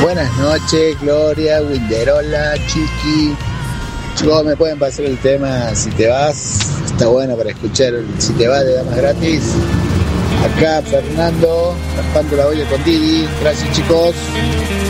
Buenas noches, Gloria, Winderola, Chiqui. Chicos, ¿me pueden pasar el tema Si te vas? Está bueno para escuchar Si te vas de Damas Gratis. Acá Fernando, raspando la olla con Didi. Gracias, chicos.